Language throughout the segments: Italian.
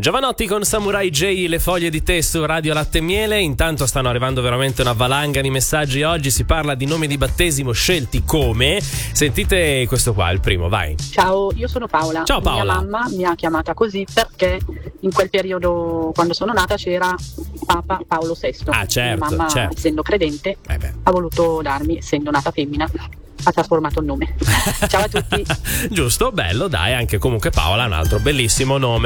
Giovanotti con Samurai J, le foglie di tè su Radio Latte e Miele. Intanto stanno arrivando veramente una valanga di messaggi. Oggi si parla di nomi di battesimo scelti come. Sentite questo qua, il primo, vai. Ciao, io sono Paola. Ciao Paola. Mia mamma mi ha chiamata così perché in quel periodo, quando sono nata, c'era Papa Paolo VI. Ah, certo. Mia mamma, certo. essendo credente, ha voluto darmi, essendo nata femmina, ha trasformato il nome. Ciao a tutti. Giusto, bello, dai, anche comunque Paola, un altro bellissimo nome.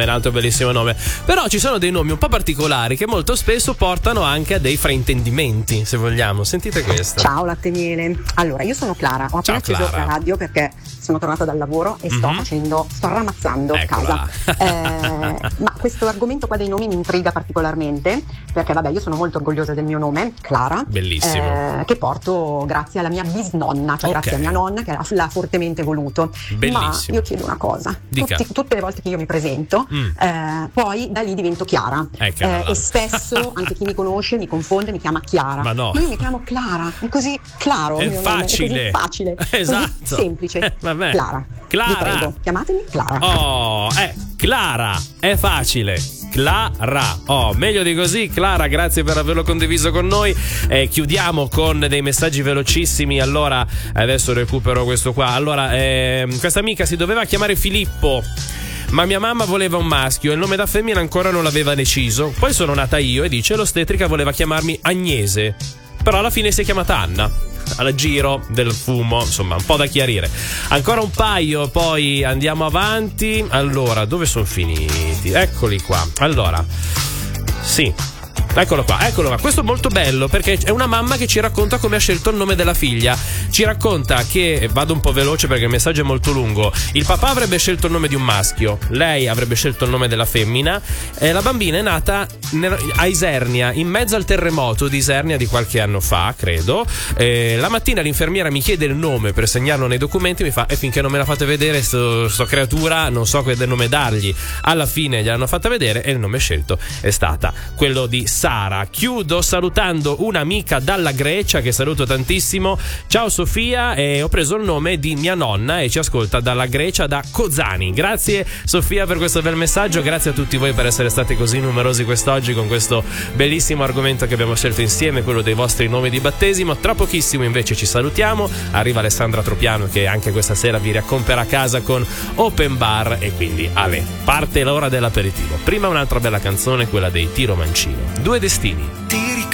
Però ci sono dei nomi un po' particolari che molto spesso portano anche a dei fraintendimenti, se vogliamo. Sentite questo. Ciao Latte e Miele. Allora, io sono Clara, ho appena acceso la radio perché sono tornata dal lavoro e sto ramazzando Eccola. casa. Ma questo argomento qua dei nomi mi intriga particolarmente perché vabbè, io sono molto orgogliosa del mio nome, Clara. Bellissimo. Che porto grazie alla mia bisnonna, cioè grazie a mia nonna che l'ha fortemente voluto. Bellissimo. Ma io chiedo una cosa. Dica. Tutte le volte che io mi presento, poi da lì divento Chiara. E spesso anche chi mi conosce mi confonde, mi chiama Chiara. Ma no. Io mi chiamo Clara, è così claro. È facile. È così facile. Esatto. Così semplice. Vabbè. Clara. Vi prego, chiamatemi Clara. Oh, Clara, è facile. Clara, meglio di così. Clara, grazie per averlo condiviso con noi. Chiudiamo con dei messaggi velocissimi. Allora, adesso recupero questo qua. Allora, questa amica si doveva chiamare Filippo, ma mia mamma voleva un maschio e il nome da femmina ancora non l'aveva deciso. Poi sono nata io e dice l'ostetrica voleva chiamarmi Agnese, però alla fine si è chiamata Anna. Al giro del fumo, insomma, un po' da chiarire. Ancora un paio, poi andiamo avanti. Allora, dove sono finiti? Eccoli qua. Allora, sì. Eccolo qua. Questo è molto bello perché è una mamma che ci racconta come ha scelto il nome della figlia. Ci racconta che, vado un po' veloce perché il messaggio è molto lungo, il papà avrebbe scelto il nome di un maschio, lei avrebbe scelto il nome della femmina, la bambina è nata a Isernia, in mezzo al terremoto di Isernia di qualche anno fa, credo. La mattina l'infermiera mi chiede il nome per segnarlo nei documenti, mi fa: e finché non me la fate vedere sto creatura non so che nome dargli. Alla fine gliel'hanno fatta vedere e il nome scelto è stata quello di Sara. Chiudo salutando un'amica dalla Grecia che saluto tantissimo. Ciao Sofia, ho preso il nome di mia nonna e ci ascolta dalla Grecia, da Kozani. Grazie Sofia per questo bel messaggio, grazie a tutti voi per essere stati così numerosi quest'oggi con questo bellissimo argomento che abbiamo scelto insieme, quello dei vostri nomi di battesimo. Tra pochissimo invece ci salutiamo, arriva Alessandra Tropiano che anche questa sera vi riaccomperà a casa con Open Bar e quindi parte l'ora dell'aperitivo. Prima un'altra bella canzone, quella dei Tiro Mancino, Due destini. Ti ricordi